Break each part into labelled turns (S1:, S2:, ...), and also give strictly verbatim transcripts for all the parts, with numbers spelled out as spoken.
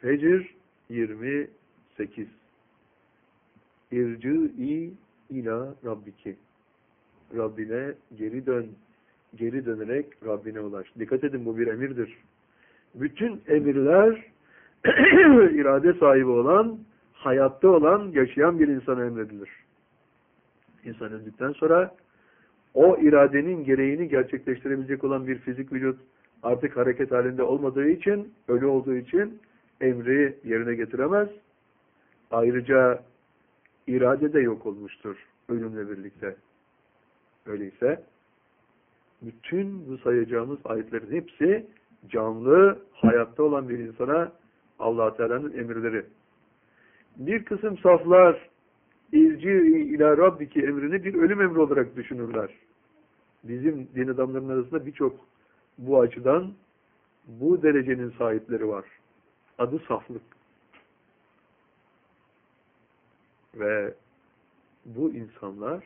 S1: Fecr yirmi sekiz. İrci'i ila Rabbiki. Rabbine geri dön. Geri dönerek Rabbine ulaş. Dikkat edin, bu bir emirdir. Bütün emirler irade sahibi olan, hayatta olan, yaşayan bir insana emredilir. İnsan öldükten sonra o iradenin gereğini gerçekleştirebilecek olan bir fizik vücut artık hareket halinde olmadığı için, ölü olduğu için emri yerine getiremez. Ayrıca irade de yok olmuştur ölümle birlikte. Öyleyse bütün bu sayacağımız ayetlerin hepsi canlı, hayatta olan bir insana Allah Teala'nın emirleri. Bir kısım saflar İrci ila Rabbiki emrini bir ölüm emri olarak düşünürler. Bizim din adamlarının arasında birçok bu açıdan bu derecenin sahipleri var. Adı saflık. Ve bu insanlar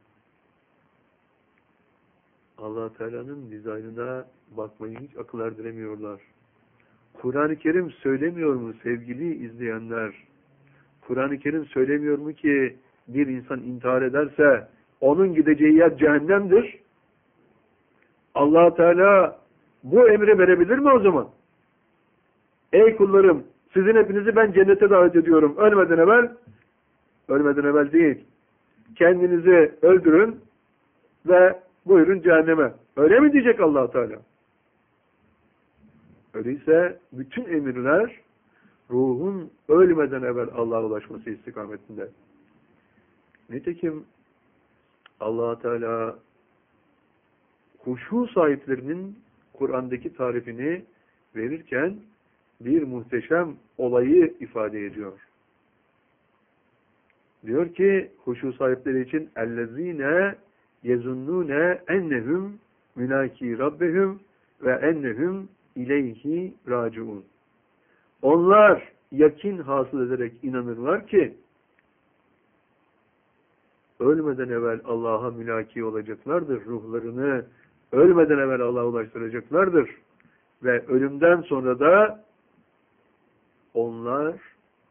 S1: Allah Teala'nın dizaynına bakmayı hiç akıl erdiremiyorlar. Kur'an-ı Kerim söylemiyor mu sevgili izleyenler? Kur'an-ı Kerim söylemiyor mu ki bir insan intihar ederse onun gideceği yer cehennemdir? Allah Teala bu emri verebilir mi o zaman? Ey kullarım, sizin hepinizi ben cennete davet ediyorum. Ölmeden evvel, ölmeden evvel değil, kendinizi öldürün ve buyurun cehenneme. Öyle mi diyecek Allah Teala? Öyleyse bütün emirler ruhun ölmeden evvel Allah'a ulaşması istikametinde. Nitekim Allah Teala huşu sahiplerinin Kur'an'daki tarifini verirken bir muhteşem olayı ifade ediyor. Diyor ki huşu sahipleri için ellezine yezunnune ennehum mülaki rabbehum ve ennehum ileyhi raciun. Onlar yakin hasıl ederek inanırlar ki ölmeden evvel Allah'a mülaki olacaklardır. Ruhlarını ölmeden evvel Allah'a ulaştıracaklardır. Ve ölümden sonra da onlar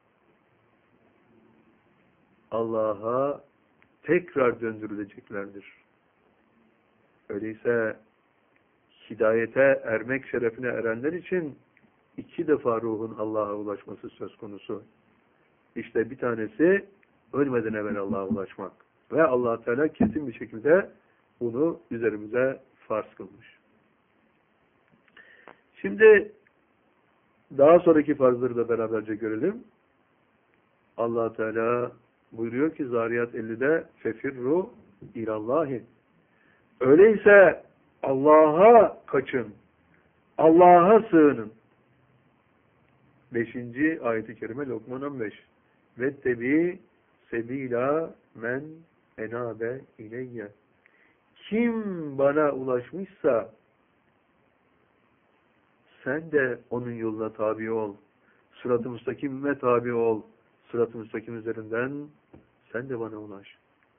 S1: Allah'a tekrar döndürüleceklerdir. Öyleyse hidayete ermek şerefine erenler için iki defa ruhun Allah'a ulaşması söz konusu. İşte bir tanesi ölmeden evvel Allah'a ulaşmak. Ve Allah Teala kesin bir şekilde bunu üzerimize farz kılmış. Şimdi daha sonraki farzları da beraberce görelim. Allah Teala buyuruyor ki Zariyat ellide fefirru ilallahi. Öyleyse Allah'a kaçın. Allah'a sığının. Beşinci ayet-i kerime Lokman on beş. Vettebi sebila men enabe ileyye. Kim bana ulaşmışsa sen de onun yoluna tabi ol. Sırat-ı müstakime tabi ol. Sırat-ı müstakim üzerinden sen de bana ulaş.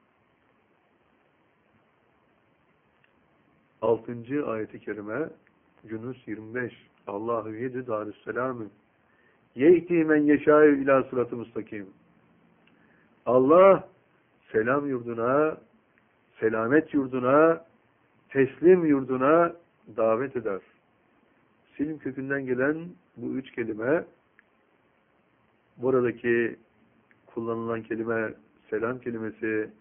S1: Altıncı ayet-i kerime Yunus yirmi beş. Allahu yedü darüsselamü. Yehdi men yeşâ'ü ilâ sırat-ı müstakim. Allah selam yurduna, selamet yurduna, teslim yurduna davet eder. Silim kökünden gelen bu üç kelime, buradaki kullanılan kelime selam kelimesi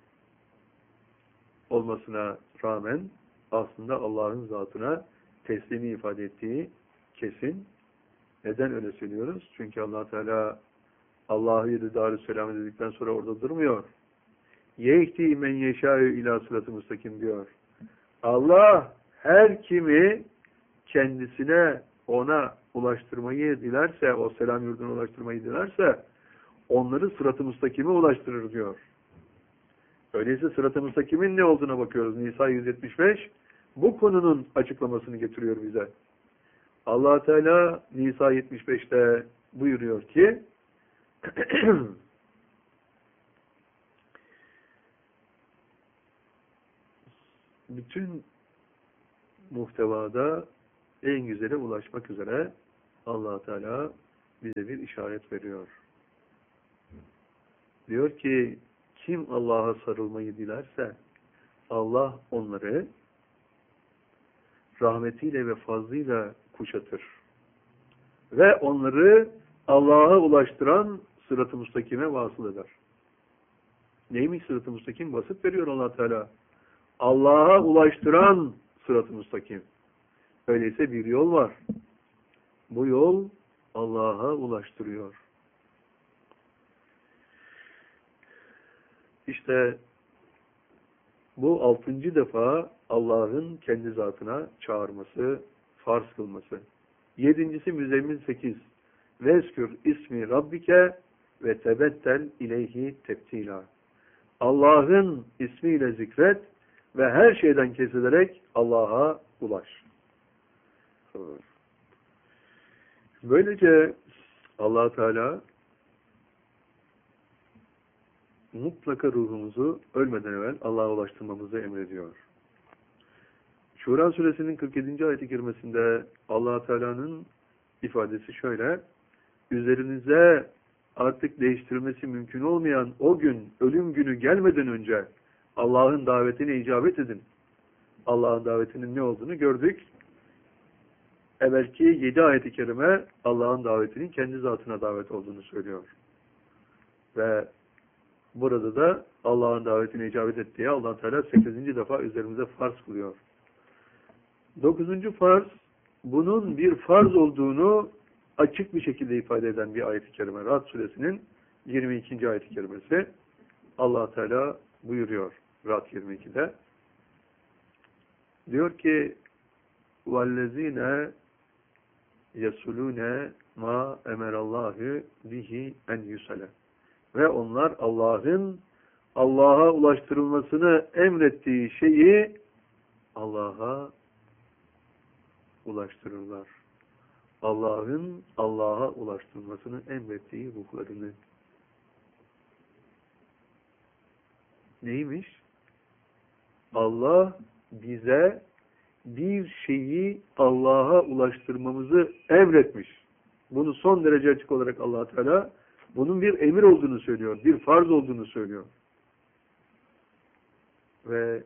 S1: olmasına rağmen aslında Allah'ın zatına teslimi ifade ettiği kesin. Neden öyle söylüyoruz? Çünkü Allah Teala Allah'ı yedi darüsselam dedikten sonra orada durmuyor. Yehdi men yeşâ'ü ilâ sırat-ı müstakim diyor. Allah her kimi kendisine ona ulaştırmayı dilerse, o selam yurduna ulaştırmayı dilerse onları sırat-ı müstakime ulaştırır diyor. Öyleyse sırat-ı müstakimin ne olduğuna bakıyoruz. Nisa yüz yetmiş beş bu konunun açıklamasını getiriyor bize. Allah Teala Nisa yetmiş beşte buyuruyor ki bütün muhtevada en güzele ulaşmak üzere Allah Teala bize bir işaret veriyor. Diyor ki kim Allah'a sarılmayı dilerse Allah onları rahmetiyle ve fazlıyla kuşatır. Ve onları Allah'a ulaştıran sırat-ı müstakime vasıl eder. Neymiş sırat-ı müstakim? Basit veriyor Allah Teala. Allah'a ulaştıran sırat-ı müstakim. Öyleyse bir yol var. Bu yol Allah'a ulaştırıyor. İşte bu altıncı defa Allah'ın kendi zatına çağırması, farz kılması. Yedincisi Müzzemmil sekiz. Vezkür ismi Rabbike ve tebettel ileyhi tebtila. Allah'ın ismiyle zikret ve her şeyden kesilerek Allah'a ulaş. Böylece Allah Teala mutlaka ruhumuzu ölmeden evvel Allah'a ulaştırmamızı emrediyor. Şura suresinin kırk yedinci ayet-i kerimesinde Allah Teala'nın ifadesi şöyle: üzerinize artık değiştirilmesi mümkün olmayan o gün, ölüm günü gelmeden önce Allah'ın davetine icabet edin. Allah'ın davetinin ne olduğunu gördük. Evvelki yedi ayet-i kerime Allah'ın davetinin kendi zatına davet olduğunu söylüyor. Ve burada da Allah'ın davetine icabet et diye Allah Teala sekizinci defa üzerimize farz kılıyor. Dokuzuncu farz, bunun bir farz olduğunu açık bir şekilde ifade eden bir ayet-i kerime. Ra'd suresinin yirmi ikinci ayet-i kerimesi. Allah Teala buyuruyor Ra'd yirmi ikide. Diyor ki: "Vellezine yesulune ma emerallahu bihi en yusale." Ve onlar Allah'ın Allah'a ulaştırılmasını emrettiği şeyi Allah'a ulaştırırlar. Allah'ın Allah'a ulaştırmasını emrettiği ruhlarını. Neymiş? Allah bize bir şeyi Allah'a ulaştırmamızı emretmiş. Bunu son derece açık olarak Allah Teala bunun bir emir olduğunu söylüyor, bir farz olduğunu söylüyor. Ve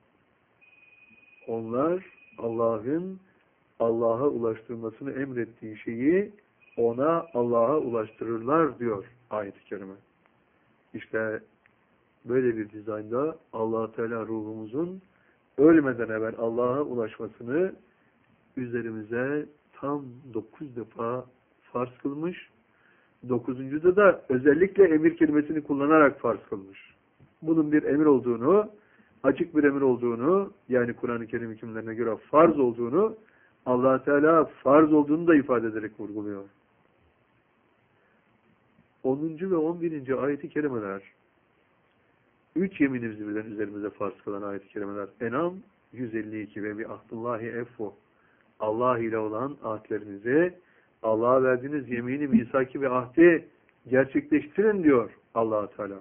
S1: onlar Allah'ın Allah'a ulaştırmasını emrettiği şeyi ona Allah'a ulaştırırlar diyor ayet-i kerime. İşte böyle bir dizaynda Allah Teala ruhumuzun ölmeden evvel Allah'a ulaşmasını üzerimize tam dokuz defa farz kılmış. Dokuzuncuda da özellikle emir kelimesini kullanarak farz kılmış. Bunun bir emir olduğunu, açık bir emir olduğunu, yani Kur'an-ı Kerim hükümlerine göre farz olduğunu, Allah Teala farz olduğunu da ifade ederek vurguluyor. onuncu ve on birinci ayet-i kerimeler, üç yeminimizi birden üzerimize farz kılan ayet-i kerimeler. En'am yüz elli iki ve bi ahdullahi effu. Allah ile olan ahdlerinizi, Allah'a verdiğiniz yemini, misaki ve ahdi gerçekleştirin diyor Allah Teala.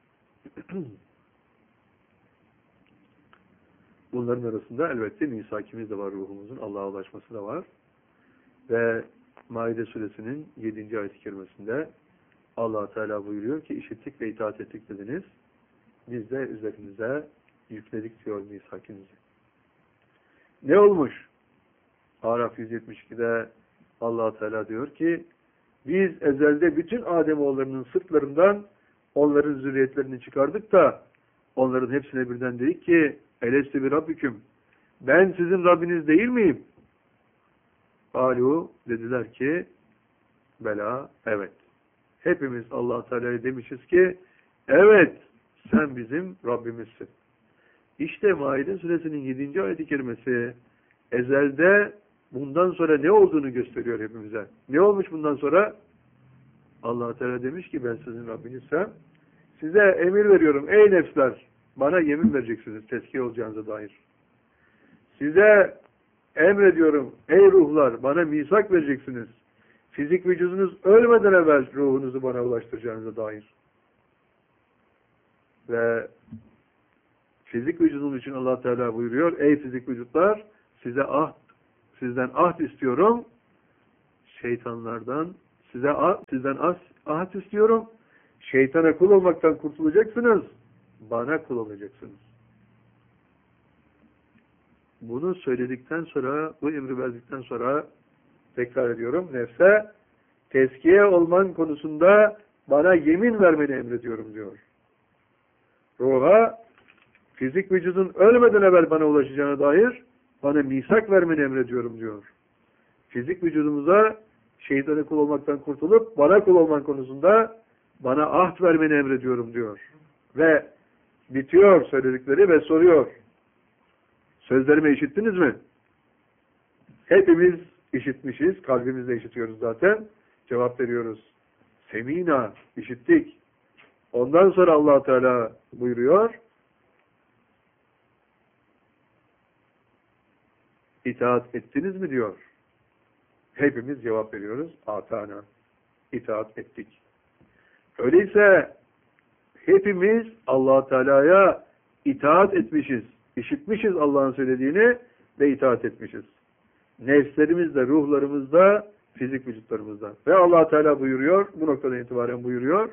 S1: Bunların arasında elbette misakimiz de var, ruhumuzun Allah'a ulaşması da var. Ve Maide suresinin yedinci ayet-i kerimesinde Allah Teala buyuruyor ki işittik ve itaat ettik dediniz. Biz de üzerinize yükledik diyor misakinizi. Ne olmuş? Araf yüz yetmiş ikide Allah Teala diyor ki biz ezelde bütün Ademoğullarının sırtlarından onların zürriyetlerini çıkardık da onların hepsine birden dedik ki elestü bir Rabbiküm, ben sizin Rabbiniz değil miyim? Alu, dediler ki bela, evet. Hepimiz Allah Teala'ya demişiz ki evet, sen bizim Rabbimizsin. İşte Maide suresinin yedinci ayet-i kerimesi ezelde bundan sonra ne olduğunu gösteriyor hepimize. Ne olmuş bundan sonra? Allah Teala demiş ki ben sizin Rabbinizsem size emir veriyorum ey nefsler, bana yemin vereceksiniz tezkiye olacağınıza dair. Size emrediyorum ey ruhlar, bana misak vereceksiniz. Fizik vücudunuz ölmeden evvel ruhunuzu bana ulaştıracağınıza dair. Ve fizik vücudunuz için Allah Teala buyuruyor, ey fizik vücutlar, size ahd, sizden ahd istiyorum, şeytanlardan size sizden az ahit istiyorum. Şeytana kul olmaktan kurtulacaksınız. Bana kul olacaksınız. Bunu söyledikten sonra, bu emri verdikten sonra tekrar ediyorum, nefse tezkiye olman konusunda bana yemin vermeni emrediyorum diyor. Ruha fizik vücudun ölmeden evvel bana ulaşacağına dair bana misak vermeni emrediyorum diyor. Fizik vücudumuza şeytana kul olmaktan kurtulup bana kul olman konusunda bana ahd vermeni emrediyorum diyor. Ve bitiyor söyledikleri ve soruyor. Sözlerimi işittiniz mi? Hepimiz işitmişiz. Kalbimizle işitiyoruz zaten. Cevap veriyoruz. Semina, işittik. Ondan sonra Allah Teala buyuruyor. İtaat ettiniz mi diyor. Hepimiz cevap veriyoruz. Atana. İtaat ettik. Öyleyse hepimiz Allah Teala'ya itaat etmişiz. İşitmişiz Allah'ın söylediğini ve itaat etmişiz. Nefslerimizde, ruhlarımızda, fizik vücutlarımızda. Ve Allah Teala buyuruyor, bu noktadan itibaren buyuruyor.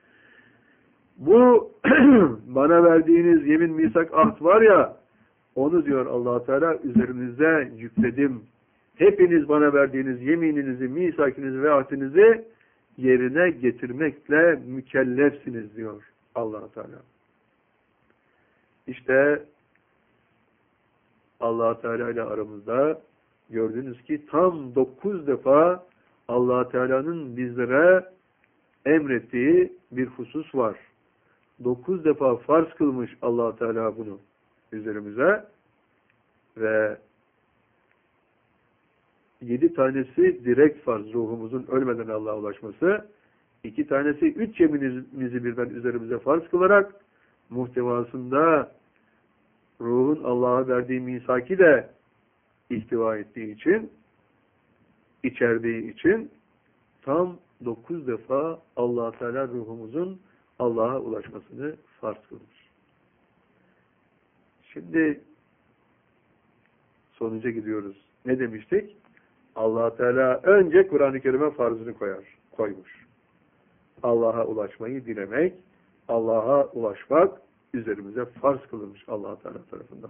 S1: Bu bana verdiğiniz yemin, misak, ahd var ya, onu diyor Allah Teala üzerinize yükledim. Hepiniz bana verdiğiniz yemininizi, misakinizi ve ahdinizi yerine getirmekle mükellefsiniz diyor Allah Teala. İşte Allah Teala ile aramızda gördünüz ki tam dokuz defa Allah Teala'nın bizlere emrettiği bir husus var. Dokuz defa farz kılmış Allah Teala bunu üzerimize ve yedi tanesi direkt farz, ruhumuzun ölmeden Allah'a ulaşması. İki tanesi üç yeminimizi birden üzerimize farz kılarak muhtevasında ruhun Allah'a verdiği misaki de ihtiva ettiği için, içerdiği için tam dokuz defa Allah Teala ruhumuzun Allah'a ulaşmasını farz kılmış. Şimdi sonuca gidiyoruz. Ne demiştik? Allah Teala önce Kur'an-ı Kerim'e farzını koyar, koymuş. Allah'a ulaşmayı dilemek, Allah'a ulaşmak üzerimize farz kılınmış Allah Teala tarafından.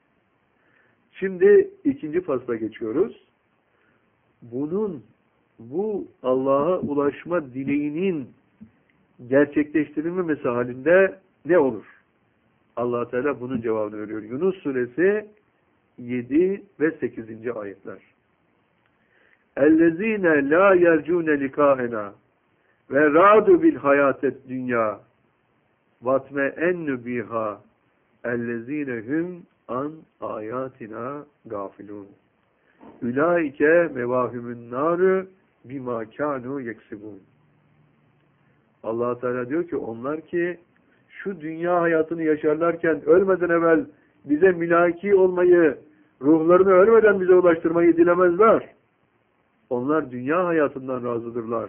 S1: Şimdi ikinci fasla geçiyoruz. Bunun, bu Allah'a ulaşma dileğinin gerçekleştirilmemesi halinde ne olur? Allah Teala bunun cevabını veriyor. Yunus suresi yedi ve sekizinci ayetler. اَلَّذ۪ينَ لَا يَرْجُونَ لِقَاءَنَا وَرَادُوا بِالْحَيَاةِ الدُّنْيَا وَاتْمَئَنُّ بِهَا اَلَّذ۪ينَ هُمْ an ayatina gafilun. Ülaike mevahümün narü bima kânû yeksibun. Allah Teala diyor ki onlar ki şu dünya hayatını yaşarlarken ölmeden evvel bize mülaki olmayı, ruhlarını ölmeden bize ulaştırmayı dilemezler. Onlar dünya hayatından razıdırlar.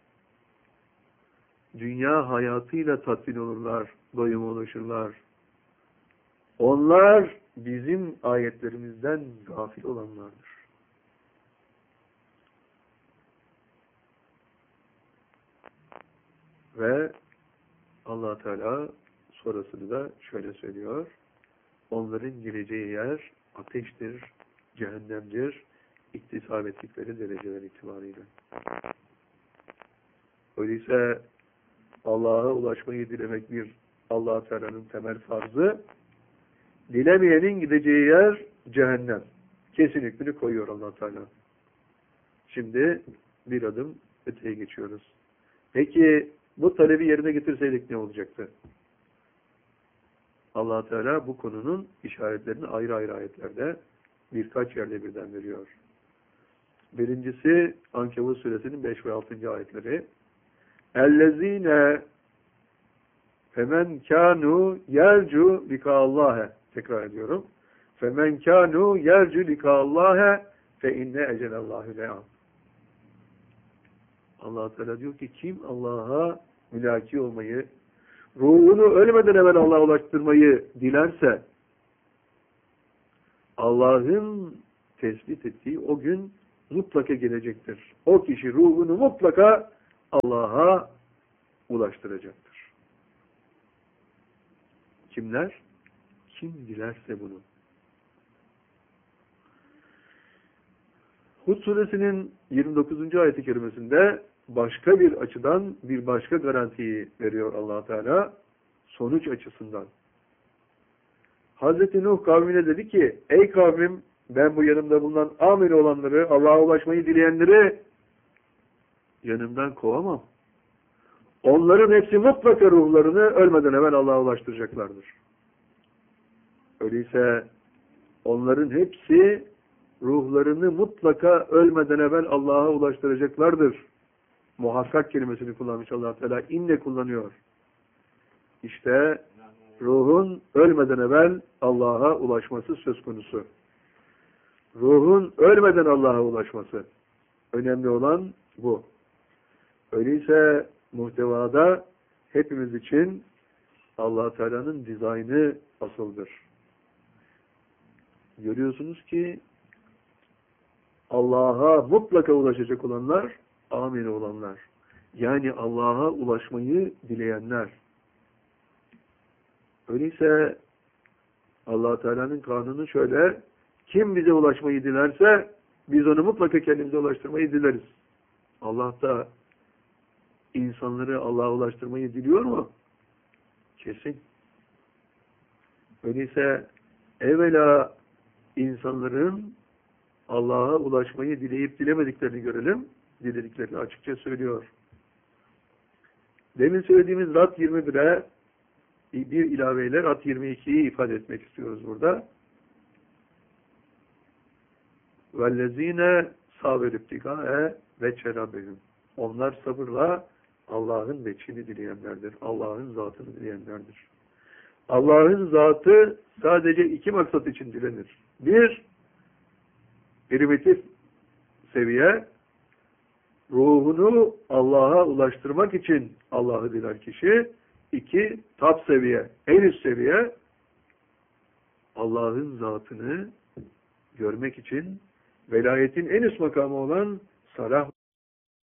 S1: Dünya hayatıyla tatmin olurlar, doyuma ulaşırlar. Onlar bizim ayetlerimizden gafil olanlardır. Ve Allah Teala sonrasını da şöyle söylüyor. Onların gireceği yer ateştir, cehennemdir, iktisap ettikleri dereceler itibariyle. Öyleyse Allah'a ulaşmayı dilemek bir Allah Teala'nın temel farzı. Dilemeyenin gideceği yer cehennem. Kesinlikle koyuyor Allah Teala. Şimdi bir adım öteye geçiyoruz. Peki bu talebi yerine getirseydik ne olacaktı? Allah Teala bu konunun işaretlerini ayrı ayrı ayetlerde birkaç yerde birden veriyor. Birincisi Ankebut suresinin beş ve altıncı ayetleri. اَلَّذ۪ينَ فَمَنْ كَانُوا يَرْجُوا لِكَا اللّٰهَ Tekrar ediyorum. فَمَنْ كَانُوا يَرْجُوا لِكَا اللّٰهَ فَاِنَّ اَجَلَ اللّٰهُ لَيَعَمْ Allah Teala diyor ki kim Allah'a mülaki olmayı, ruhunu ölmeden evvel Allah'a ulaştırmayı dilerse Allah'ın tespit ettiği o gün mutlaka gelecektir. O kişi ruhunu mutlaka Allah'a ulaştıracaktır. Kimler? Kim dilerse bunu. Hud suresinin yirmi dokuzuncu ayet-i kerimesinde başka bir açıdan bir başka garantiyi veriyor Allah Teala sonuç açısından. Hazreti Nuh kavmine dedi ki, ey kavmim, ben bu yanımda bulunan amir olanları, Allah'a ulaşmayı dileyenleri yanımdan kovamam. Onların hepsi mutlaka ruhlarını ölmeden evvel Allah'a ulaştıracaklardır. Öyleyse onların hepsi ruhlarını mutlaka ölmeden evvel Allah'a ulaştıracaklardır. Muhakkak kelimesini kullanmış Allah Teala. İnne kullanıyor. İşte ruhun ölmeden evvel Allah'a ulaşması söz konusu. Ruhun ölmeden Allah'a ulaşması. Önemli olan bu. Öyleyse muhtevada hepimiz için Allah Teala'nın dizaynı asıldır. Görüyorsunuz ki Allah'a mutlaka ulaşacak olanlar, amin olanlar. Yani Allah'a ulaşmayı dileyenler. Öyleyse Allah Teala'nın kanunu şöyle, kim bize ulaşmayı dilerse biz onu mutlaka kendimize ulaştırmayı dileriz. Allah da insanları Allah'a ulaştırmayı diliyor mu? Kesin. Öyleyse evvela insanların Allah'a ulaşmayı dileyip dilemediklerini görelim. Dilediklerini açıkça söylüyor. Demin söylediğimiz Rad yirmi bire bir ilaveyle Rad yirmi ikiyi ifade etmek istiyoruz burada. وَالَّذ۪ينَ صَابِرُ ابْتِغَاءَ وَجْهِ رَبِّهِمْ Onlar sabırla Allah'ın veçhini dileyenlerdir. Allah'ın zatını dileyenlerdir. Allah'ın zatı sadece iki maksat için dilenir. Bir, primitif seviye, ruhunu Allah'a ulaştırmak için Allah'ı diler kişi. İki, top seviye, en üst seviye, Allah'ın zatını görmek için velayetin en üst makamı olan sarah